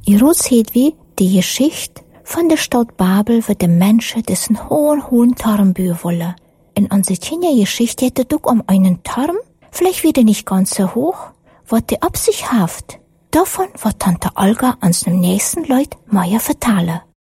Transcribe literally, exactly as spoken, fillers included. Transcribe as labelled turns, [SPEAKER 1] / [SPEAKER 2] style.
[SPEAKER 1] I Rot seht wie die Geschichte von der Stadt Babel wird den Menschen dessen hohen, hohen Turm bauen wollen. In unserer Kindergeschichte hätte es auch um einen Turm, vielleicht wieder nicht ganz so hoch, was die Absicht haft. Davon wird Tante Olga uns dem nächsten Leut Meier vertellen.